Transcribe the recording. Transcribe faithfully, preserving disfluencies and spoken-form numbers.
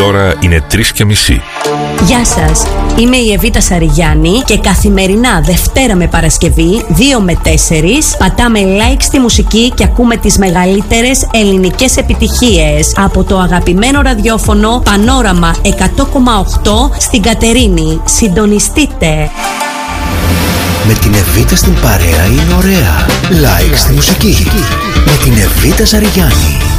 ώρα είναι τρεις και μισή. Γεια σας, είμαι η Εβίτα Σαριγιάννη και καθημερινά Δευτέρα με Παρασκευή δύο με τέσσερις πατάμε like στη μουσική και ακούμε τις μεγαλύτερες ελληνικές επιτυχίες από το αγαπημένο ραδιόφωνο Πανόραμα εκατό κόμμα οκτώ στην Κατερίνη. Συντονιστείτε! Με την Εβίτα στην παρέα είναι ωραία. Like στη μουσική. Με την Εβίτα Σαριγιάννη.